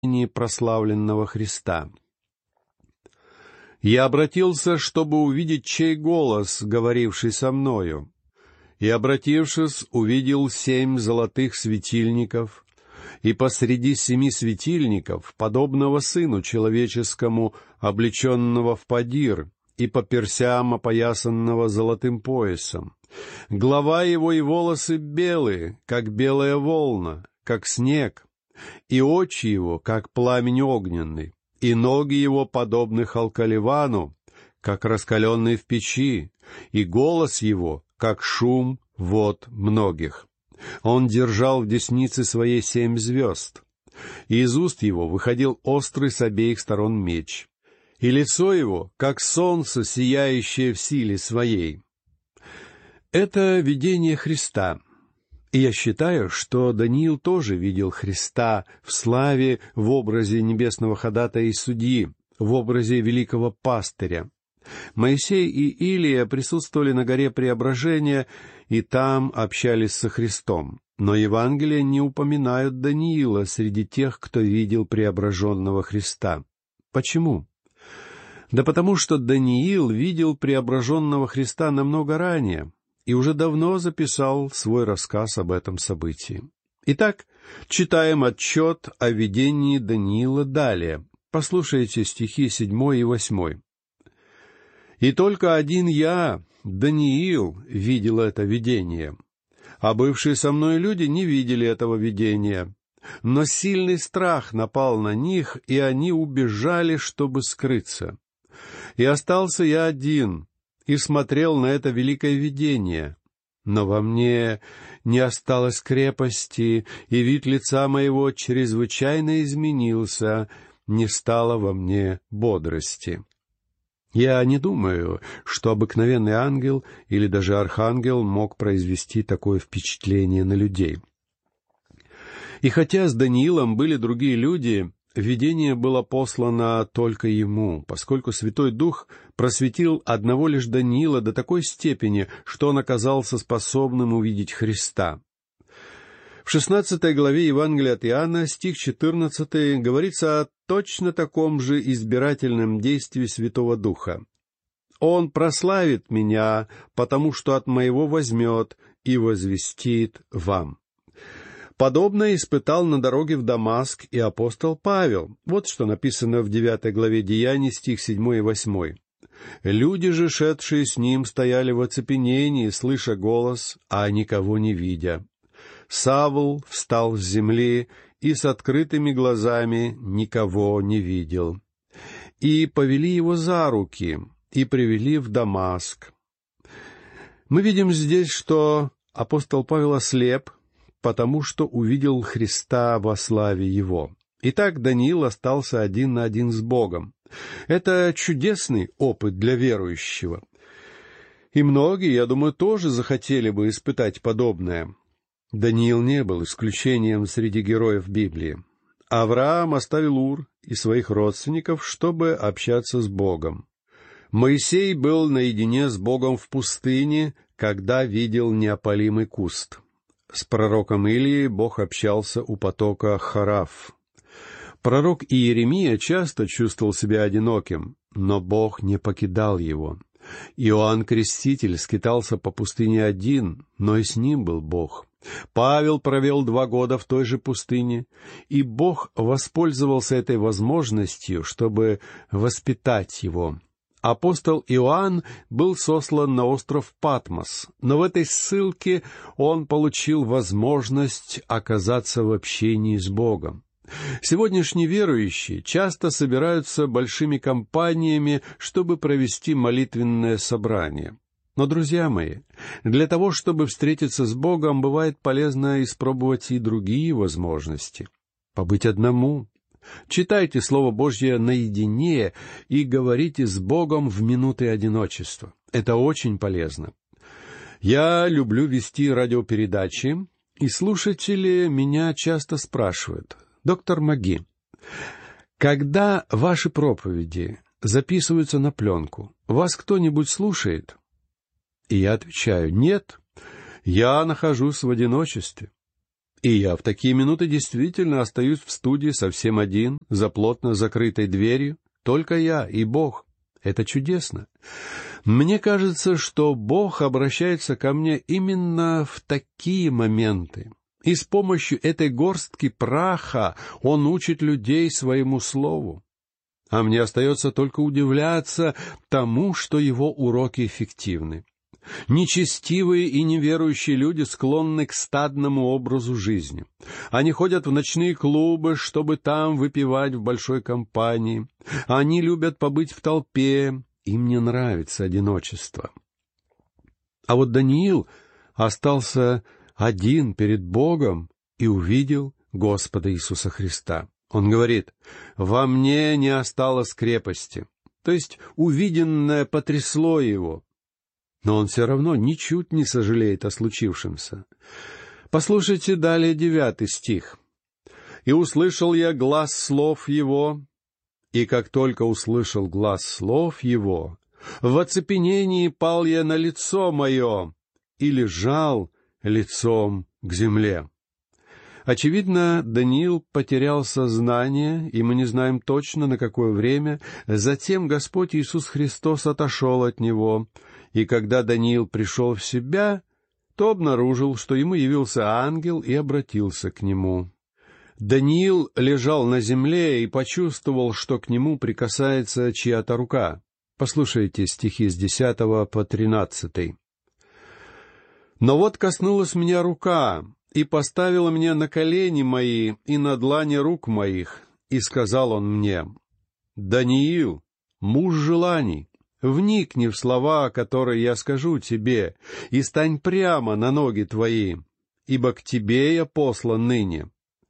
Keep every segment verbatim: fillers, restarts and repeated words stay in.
прославленного Христа. «Я обратился, чтобы увидеть, чей голос, говоривший со мною. И, обратившись, увидел семь золотых светильников, и посреди семи светильников, подобного Сыну Человеческому, облеченного в подир, и по персям опоясанного золотым поясом. Голова его и волосы белые, как белая волна, как снег, и очи его, как пламень огненный, и ноги его подобны халкаливану, как раскаленные в печи, и голос его, как шум вод многих. Он держал в деснице своей семь звезд, и из уст его выходил острый с обеих сторон меч, и лицо его, как солнце, сияющее в силе своей». Это видение Христа. И я считаю, что Даниил тоже видел Христа в славе в образе небесного ходатая и судьи, в образе великого пастыря. Моисей и Илия присутствовали на горе Преображения и там общались со Христом. Но Евангелия не упоминают Даниила среди тех, кто видел преображенного Христа. Почему? Да потому что Даниил видел преображенного Христа намного ранее и уже давно записал свой рассказ об этом событии. Итак, читаем отчет о видении Даниила далее. Послушайте стихи седьмой и восьмой. «И только один я, Даниил, видел это видение, а бывшие со мной люди не видели этого видения. Но сильный страх напал на них, и они убежали, чтобы скрыться. И остался я один, и смотрел на это великое видение. Но во мне не осталось крепости, и вид лица моего чрезвычайно изменился, не стало во мне бодрости». Я не думаю, что обыкновенный ангел или даже архангел мог произвести такое впечатление на людей. И хотя с Даниилом были другие люди, видение было послано только ему, поскольку Святой Дух просветил одного лишь Даниила до такой степени, что он оказался способным увидеть Христа. В шестнадцатой главе Евангелия от Иоанна, стих четырнадцатый, говорится о точно таком же избирательном действии Святого Духа. «Он прославит меня, потому что от моего возьмет и возвестит вам». Подобное испытал на дороге в Дамаск и апостол Павел. Вот что написано в девятой главе Деяний, стих седьмой и восьмой. «Люди же, шедшие с ним, стояли в оцепенении, слыша голос, а никого не видя. Савл встал с земли и с открытыми глазами никого не видел. И повели его за руки, и привели в Дамаск». Мы видим здесь, что апостол Павел ослеп, потому что увидел Христа во славе Его. Итак, Даниил остался один на один с Богом. Это чудесный опыт для верующего. И многие, я думаю, тоже захотели бы испытать подобное. Даниил не был исключением среди героев Библии. Авраам оставил Ур и своих родственников, чтобы общаться с Богом. Моисей был наедине с Богом в пустыне, когда видел неопалимый куст. С пророком Илией Бог общался у потока Хараф. Пророк Иеремия часто чувствовал себя одиноким, но Бог не покидал его. Иоанн Креститель скитался по пустыне один, но и с ним был Бог. Павел провел два года в той же пустыне, и Бог воспользовался этой возможностью, чтобы воспитать его. Апостол Иоанн был сослан на остров Патмос, но в этой ссылке он получил возможность оказаться в общении с Богом. Сегодняшние верующие часто собираются большими компаниями, чтобы провести молитвенное собрание. Но, друзья мои, для того, чтобы встретиться с Богом, бывает полезно испробовать и другие возможности. Побыть одному. Читайте Слово Божье наедине и говорите с Богом в минуты одиночества. Это очень полезно. Я люблю вести радиопередачи, и слушатели меня часто спрашивают: «Доктор Маги, когда ваши проповеди записываются на пленку, вас кто-нибудь слушает?» И я отвечаю: «Нет, я нахожусь в одиночестве». И я в такие минуты действительно остаюсь в студии совсем один, за плотно закрытой дверью, только я и Бог. Это чудесно. Мне кажется, что Бог обращается ко мне именно в такие моменты. И с помощью этой горстки праха Он учит людей своему слову. А мне остается только удивляться тому, что Его уроки эффективны. Нечестивые и неверующие люди склонны к стадному образу жизни. Они ходят в ночные клубы, чтобы там выпивать в большой компании. Они любят побыть в толпе. Им не нравится одиночество. А вот Даниил остался один перед Богом и увидел Господа Иисуса Христа. Он говорит: «Во мне не осталось крепости». То есть увиденное потрясло его. Но он все равно ничуть не сожалеет о случившемся. Послушайте далее девятый стих. «И услышал я глас слов его, и как только услышал глас слов его, в оцепенении пал я на лицо мое и лежал лицом к земле». Очевидно, Даниил потерял сознание, и мы не знаем точно, на какое время. Затем Господь Иисус Христос отошел от него, и когда Даниил пришел в себя, то обнаружил, что ему явился ангел и обратился к нему. Даниил лежал на земле и почувствовал, что к нему прикасается чья-то рука. Послушайте стихи с десятого по тринадцатый. «Но вот коснулась меня рука, и поставила меня на колени мои и на длани рук моих, и сказал он мне: Даниил, муж желаний, вникни в слова, которые я скажу тебе, и стань прямо на ноги твои, ибо к тебе я послан ныне».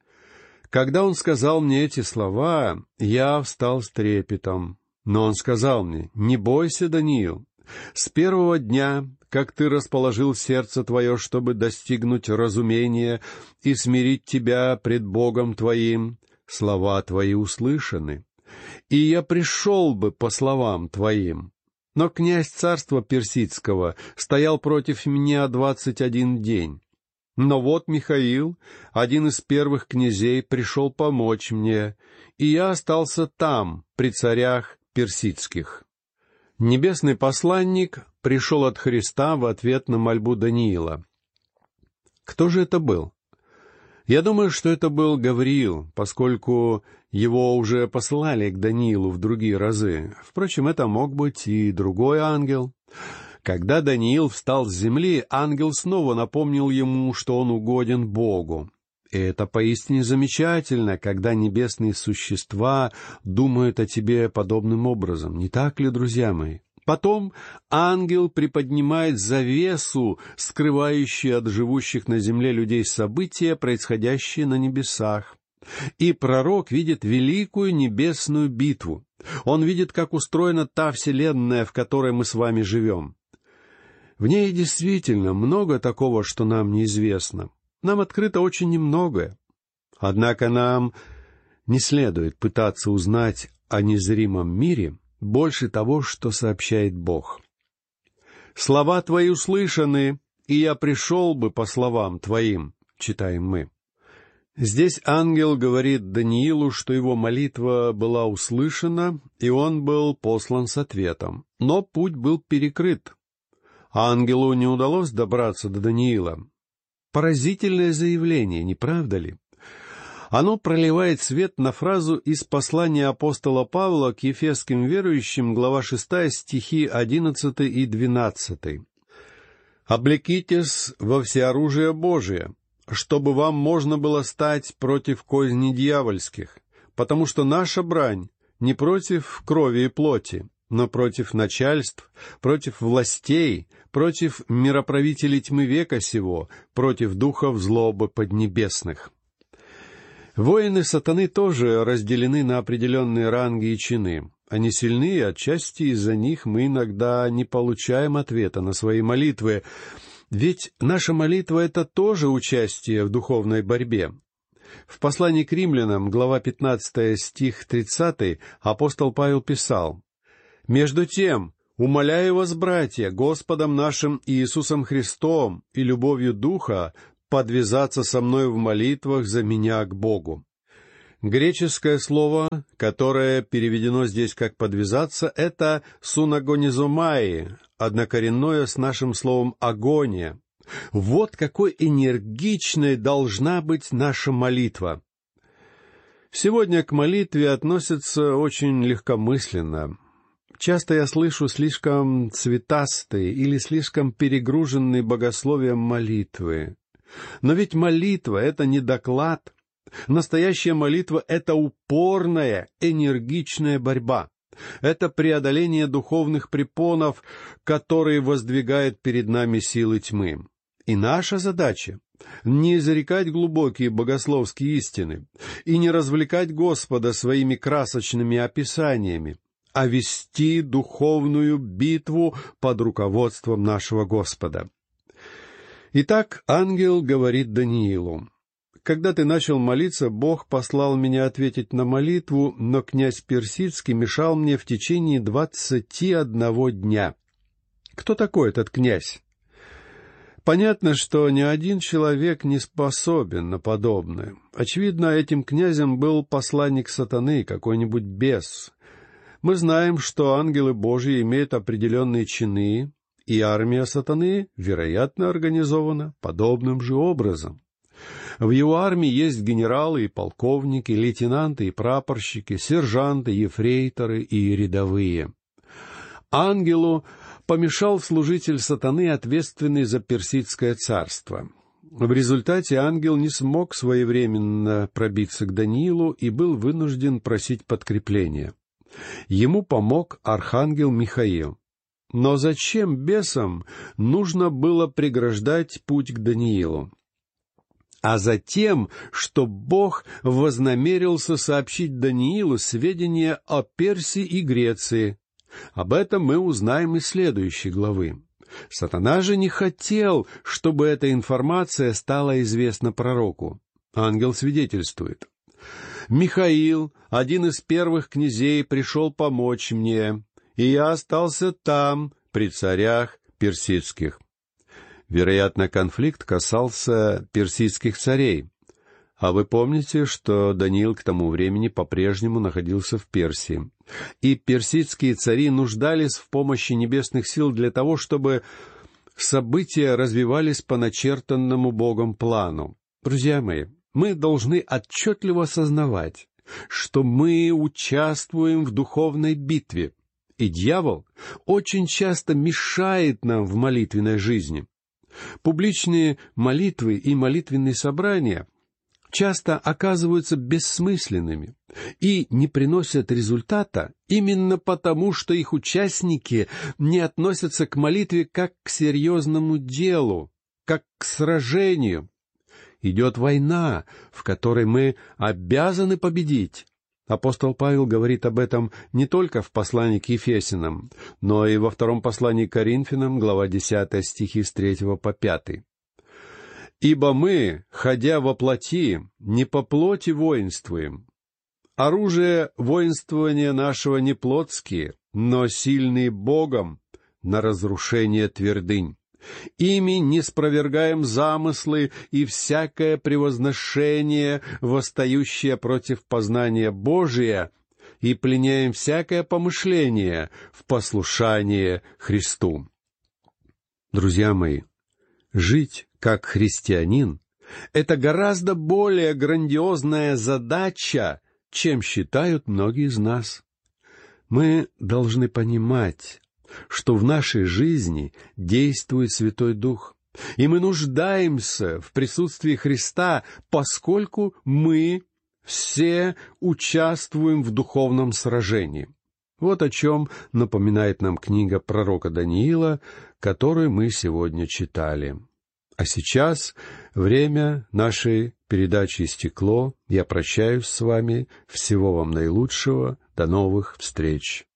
Когда он сказал мне эти слова, я встал с трепетом. Но он сказал мне: «Не бойся, Даниил, с первого дня, как ты расположил сердце твое, чтобы достигнуть разумения и смирить тебя пред Богом твоим, слова твои услышаны, и я пришел бы по словам твоим. Но князь царства персидского стоял против меня двадцать один день. Но вот Михаил, один из первых князей, пришел помочь мне, и я остался там, при царях персидских». Небесный посланник пришел от Христа в ответ на мольбу Даниила. Кто же это был? Я думаю, что это был Гавриил, поскольку его уже посылали к Даниилу в другие разы. Впрочем, это мог быть и другой ангел. Когда Даниил встал с земли, ангел снова напомнил ему, что он угоден Богу. И это поистине замечательно, когда небесные существа думают о тебе подобным образом. Не так ли, друзья мои? Потом ангел приподнимает завесу, скрывающую от живущих на земле людей события, происходящие на небесах. И пророк видит великую небесную битву. Он видит, как устроена та вселенная, в которой мы с вами живем. В ней действительно много такого, что нам неизвестно. Нам открыто очень немногое. Однако нам не следует пытаться узнать о незримом мире больше того, что сообщает Бог. «Слова твои услышаны, и я пришел бы по словам твоим», — читаем мы. Здесь ангел говорит Даниилу, что его молитва была услышана, и он был послан с ответом. Но путь был перекрыт. Ангелу не удалось добраться до Даниила. Поразительное заявление, не правда ли? Оно проливает свет на фразу из послания апостола Павла к ефесским верующим, глава шестая, стихи одиннадцатый и двенадцатый. «Облекитесь во всеоружие Божие, чтобы вам можно было стать против козней дьявольских, потому что наша брань не против крови и плоти, но против начальств, против властей, против мироправителей тьмы века сего, против духов злобы поднебесных». Воины сатаны тоже разделены на определенные ранги и чины. Они сильны, и отчасти из-за них мы иногда не получаем ответа на свои молитвы. Ведь наша молитва — это тоже участие в духовной борьбе. В послании к римлянам, глава пятнадцатая, стих тридцатый, апостол Павел писал: «Между тем, умоляю вас, братья, Господом нашим Иисусом Христом и любовью Духа, подвязаться со мной в молитвах за меня к Богу. Греческое слово, которое переведено здесь как «подвязаться», это «сунагонизомаи», однокоренное с нашим словом «агония». Вот какой энергичной должна быть наша молитва. Сегодня к молитве относятся очень легкомысленно. Часто я слышу слишком цветастые или слишком перегруженные богословием молитвы. Но ведь молитва — это не доклад. Настоящая молитва — это упорная, энергичная борьба. Это преодоление духовных препонов, которые воздвигают перед нами силы тьмы. И наша задача — не изрекать глубокие богословские истины и не развлекать Господа своими красочными описаниями, а вести духовную битву под руководством нашего Господа. Итак, ангел говорит Даниилу: «Когда ты начал молиться, Бог послал меня ответить на молитву, но князь Персидский мешал мне в течение двадцати одного дня». Кто такой этот князь? Понятно, что ни один человек не способен на подобное. Очевидно, этим князем был посланник сатаны, какой-нибудь бес. Мы знаем, что ангелы Божьи имеют определенные чины, и армия сатаны, вероятно, организована подобным же образом. В его армии есть генералы и полковники, лейтенанты и прапорщики, сержанты, ефрейторы и рядовые. Ангелу помешал служитель сатаны, ответственный за Персидское царство. В результате ангел не смог своевременно пробиться к Даниилу и был вынужден просить подкрепления. Ему помог архангел Михаил. Но зачем бесам нужно было преграждать путь к Даниилу? А затем, что Бог вознамерился сообщить Даниилу сведения о Персии и Греции. Об этом мы узнаем из следующей главы. Сатана же не хотел, чтобы эта информация стала известна пророку. Ангел свидетельствует: «Михаил, один из первых князей, пришел помочь мне, и я остался там, при царях персидских». Вероятно, конфликт касался персидских царей. А вы помните, что Даниил к тому времени по-прежнему находился в Персии. И персидские цари нуждались в помощи небесных сил для того, чтобы события развивались по начертанному Богом плану. Друзья мои, мы должны отчетливо осознавать, что мы участвуем в духовной битве, и дьявол очень часто мешает нам в молитвенной жизни. Публичные молитвы и молитвенные собрания часто оказываются бессмысленными и не приносят результата именно потому, что их участники не относятся к молитве как к серьезному делу, как к сражению. Идет война, в которой мы обязаны победить. Апостол Павел говорит об этом не только в послании к Ефесянам, но и во втором послании к Коринфянам, глава десятая, стихи с третьего по пятый. «Ибо мы, ходя во плоти, не по плоти воинствуем. Оружие воинствования нашего не плотские, но сильные Богом на разрушение твердынь. Ими не спровергаем замыслы и всякое превозношение, восстающее против познания Божия, и пленяем всякое помышление в послушание Христу». Друзья мои, жить как христианин — это гораздо более грандиозная задача, чем считают многие из нас. Мы должны понимать, что в нашей жизни действует Святой Дух, и мы нуждаемся в присутствии Христа, поскольку мы все участвуем в духовном сражении. Вот о чем напоминает нам книга пророка Даниила, которую мы сегодня читали. А сейчас время нашей передачи истекло. Я прощаюсь с вами. Всего вам наилучшего. До новых встреч.